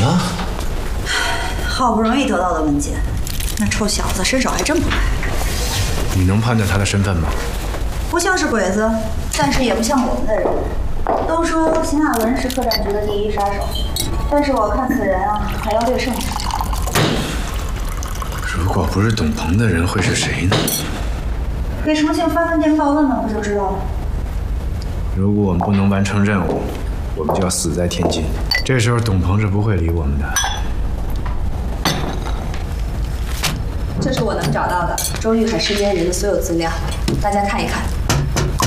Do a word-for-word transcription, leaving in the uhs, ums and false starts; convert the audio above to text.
呢？ 好不容易得到的文件，那臭小子身手还真不赖。 你能判断他的身份吗？ 不像是鬼子，但是也不像我们的人。都说邢亚文是客栈局的第一杀手，但是我看此人啊，还要略胜。 如果不是董鹏的人，会是谁呢？ 给重庆发份电报问问不就知道了。 如果我们不能完成任务，我们就要死在天津。这时候董鹏是不会理我们的。 这是我能找到的周玉海身边人的所有资料，大家看一看。